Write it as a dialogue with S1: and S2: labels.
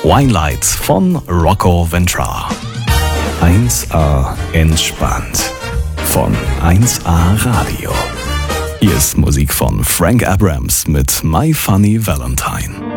S1: Winelight von Rocco Ventura. 1A entspannt von 1A Radio. Hier ist Musik von Frank Abrams mit My Funny Valentine.